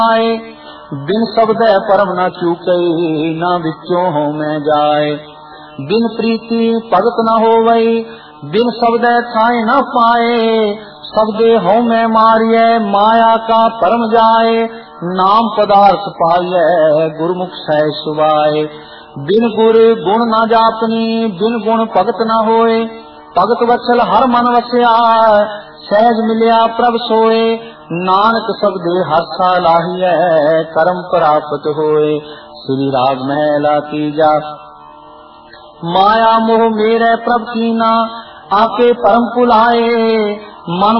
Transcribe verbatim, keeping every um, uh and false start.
आए। बिन शब्द परम न चूके, ना विचों हो मैं जाए। बिन प्रीति भगत न होवई, बिन शब्द थाए न पाए। शब्दे हो मैं मारिए, माया का परम जाए। नाम पदार्थ पाइए, गुरुमुख सह सुभाए। बिन गुर गुण न जापनी, बिन गुण भगत न होए। भगत वत्सल हर मन वसिया, सहज मिलिया प्रभ सोए। नानक शब्दे हासा लाहिए, करम प्राप्त होए। श्री राग महला तीजा। माया मोह मेरे प्रभ कीना, आके परम पुलाए। मन